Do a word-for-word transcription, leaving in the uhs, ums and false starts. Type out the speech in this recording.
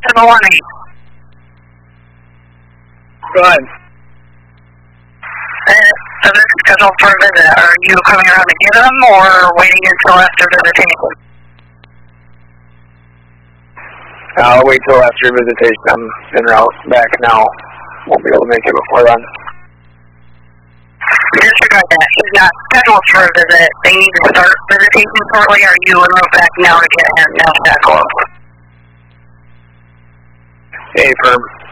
to the one eight. Go ahead. And so this is scheduled for a visit. Are you coming around to get them or waiting until after visitation? I'll wait till after visitation. I'm en route back now. Won't be able to make it before then. Disregard that. He's not scheduled for a visit. They need to start visitation shortly. Are you en route back now to get him now back off? Hey, firm.